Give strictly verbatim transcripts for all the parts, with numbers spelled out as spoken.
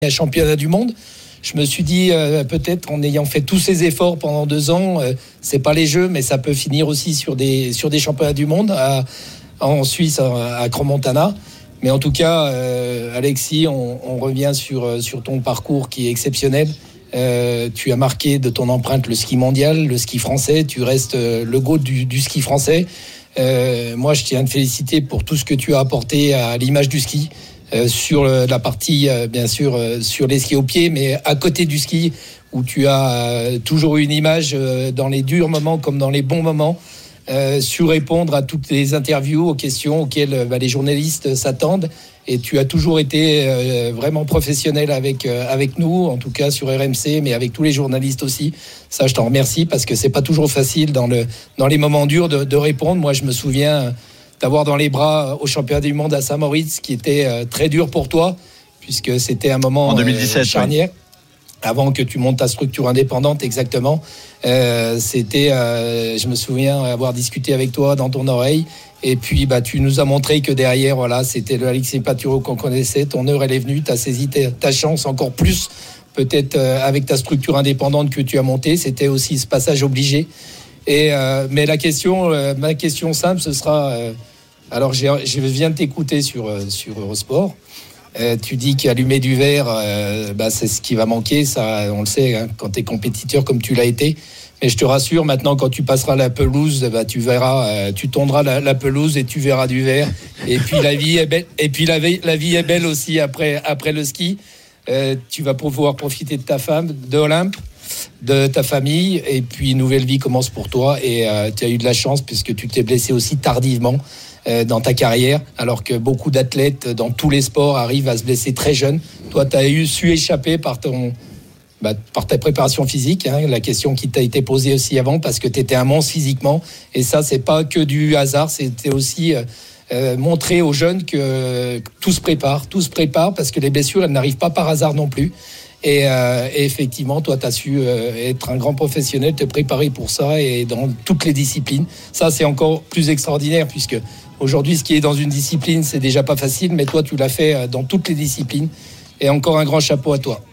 un championnat du monde. Je me suis dit, euh, peut-être en ayant fait tous ces efforts pendant deux ans, euh, c'est pas les Jeux, mais ça peut finir aussi sur des, sur des championnats du monde à, en Suisse, à, à Crans-Montana. Mais en tout cas, euh, Alexis, on, on revient sur, sur ton parcours qui est exceptionnel. Euh, tu as marqué de ton empreinte le ski mondial, le ski français. Tu restes euh, le GOAT du, du ski français. Euh, moi, je tiens à te féliciter pour tout ce que tu as apporté à l'image du ski. Euh, sur la partie, euh, bien sûr, euh, sur les skis au pied, mais à côté du ski, où tu as euh, toujours eu une image euh, dans les durs moments comme dans les bons moments, euh, su répondre à toutes les interviews, aux questions auxquelles euh, bah, les journalistes s'attendent. Et tu as toujours été euh, vraiment professionnel avec, euh, avec nous, en tout cas sur R M C, mais avec tous les journalistes aussi. Ça, je t'en remercie, parce que c'est pas toujours facile dans, le, dans les moments durs de, de répondre. Moi, je me souviens d'avoir dans les bras au championnat du monde à Saint-Moritz, qui était euh, très dur pour toi, puisque c'était un moment en deux mille dix-sept, euh, charnière, oui. Avant que tu montes ta structure indépendante, exactement. Euh, c'était, euh, je me souviens avoir discuté avec toi dans ton oreille, et puis bah, tu nous as montré que derrière, voilà, c'était le Alexis Pinturo qu'on connaissait, ton heure elle est venue, tu as saisi ta, ta chance encore plus, peut-être euh, avec ta structure indépendante que tu as montée, c'était aussi ce passage obligé. Et, euh, mais la question, euh, ma question simple, ce sera... Euh, Alors, j'ai, je viens de t'écouter sur, sur Eurosport. Euh, tu dis qu'allumer du verre, euh, bah, c'est ce qui va manquer. Ça, on le sait, hein, quand tu es compétiteur comme tu l'as été. Mais je te rassure, maintenant, quand tu passeras la pelouse, bah, tu verras, euh, tu tondras la, la pelouse et tu verras du verre. Et puis, la vie est belle, et puis la, la vie est belle aussi après, après le ski. Euh, tu vas pouvoir profiter de ta femme, de Olympe, de ta famille, et puis une nouvelle vie commence pour toi. Et euh, tu as eu de la chance puisque tu t'es blessé aussi tardivement euh, dans ta carrière, alors que beaucoup d'athlètes dans tous les sports arrivent à se blesser très jeunes. Toi, tu as eu su échapper par ton bah, par ta préparation physique, hein, la question qui t'a été posée aussi avant, parce que tu étais un monstre physiquement, et ça, c'est pas que du hasard, c'était aussi euh, euh, montrer aux jeunes que euh, tout se prépare, tout se prépare, parce que les blessures, elles n'arrivent pas par hasard non plus. Et, euh, et effectivement, toi, tu as su euh, être un grand professionnel, te préparer pour ça, et dans toutes les disciplines. Ça, c'est encore plus extraordinaire, puisque aujourd'hui, ce qui est dans une discipline, c'est déjà pas facile, mais toi, tu l'as fait dans toutes les disciplines. Et encore un grand chapeau à toi.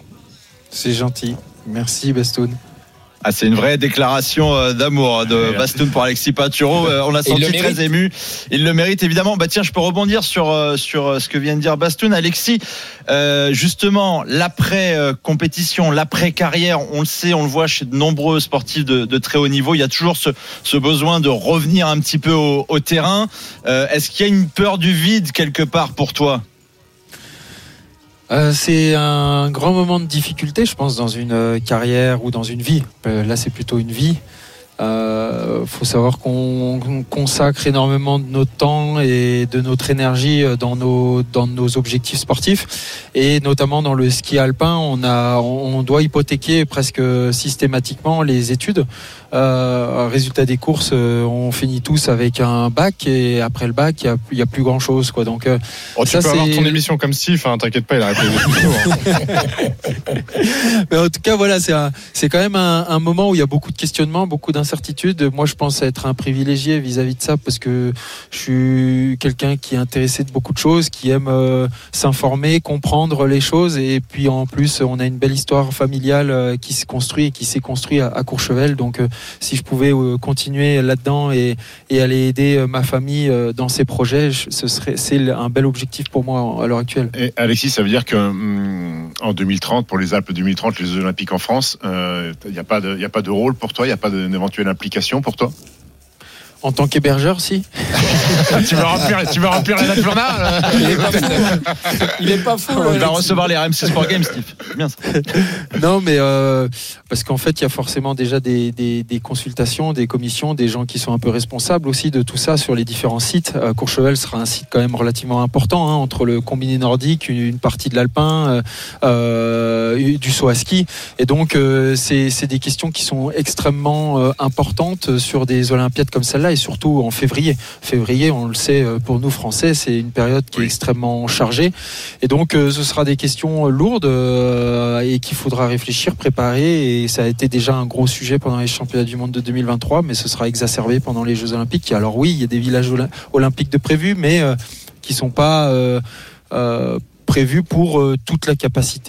C'est gentil. Merci, Bastoun. Ah, c'est une vraie déclaration euh, d'amour de Bastoun pour Alexis Pinturo. Euh, on l'a senti très ému. Il le mérite évidemment. Bah tiens, je peux rebondir sur euh, sur ce que vient de dire Bastoun. Alexis, euh, justement, l'après euh, compétition, l'après carrière, on le sait, on le voit chez de nombreux sportifs de, de très haut niveau. Il y a toujours ce, ce besoin de revenir un petit peu au, au terrain. Euh, est-ce qu'il y a une peur du vide quelque part pour toi ? Euh, c'est un grand moment de difficulté, je pense, dans une euh, carrière ou dans une vie. Euh, là, c'est plutôt une vie. Il euh, faut savoir qu'on, qu'on consacre énormément de notre temps et de notre énergie dans nos, dans nos objectifs sportifs, et notamment dans le ski alpin, on, a, on doit hypothéquer presque systématiquement les études. Euh, résultat des courses, euh, on finit tous avec un bac, et après le bac, il n'y a, a plus grand chose, quoi. Donc, euh, oh, tu ça, peux c'est... avoir ton émission comme Steve, hein, t'inquiète pas, il a répondu tout. Hein. Mais en tout cas, voilà, c'est, un, c'est quand même un, un moment où il y a beaucoup de questionnements, beaucoup d'incertitudes. Moi, je pense être un privilégié vis-à-vis de ça, parce que je suis quelqu'un qui est intéressé de beaucoup de choses, qui aime euh, s'informer, comprendre les choses, et puis en plus, on a une belle histoire familiale euh, qui se construit et qui s'est construite à, à Courchevel. Donc, euh, si je pouvais euh, continuer là-dedans et, et aller aider euh, ma famille euh, dans ces projets, je, ce serait, c'est un bel objectif pour moi à l'heure actuelle. Et Alexis, ça veut dire que hum, en deux mille trente, pour les Alpes deux mille trente, les Jeux Olympiques en France, il euh, n'y a pas de, y a pas de rôle pour toi, il n'y a pas d'éventuelle implication pour toi? En tant qu'hébergeur, si. tu veux remplir, tu veux remplir la Napurna. Il est pas fou. Il est pas fou. On va recevoir les R M C Sport Games, Steve. Bien ça. Non, mais euh, parce qu'en fait, il y a forcément déjà des, des, des consultations, des commissions, des gens qui sont un peu responsables aussi de tout ça sur les différents sites. Euh, Courchevel sera un site quand même relativement important, hein, entre le combiné nordique, une, une partie de l'alpin, euh, du saut à ski, et donc euh, c'est, c'est des questions qui sont extrêmement euh, importantes sur des Olympiades comme celle-là. Et surtout en février. Février, on le sait, pour nous Français, c'est une période qui est extrêmement chargée. Et donc, euh, ce sera des questions lourdes euh, et qu'il faudra réfléchir, préparer. Et ça a été déjà un gros sujet pendant les championnats du monde de deux mille vingt-trois, mais ce sera exacerbé pendant les Jeux Olympiques. Alors oui, il y a des villages olympiques de prévus, mais euh, qui ne sont pas... Euh, euh, prévu pour euh, toute la capacité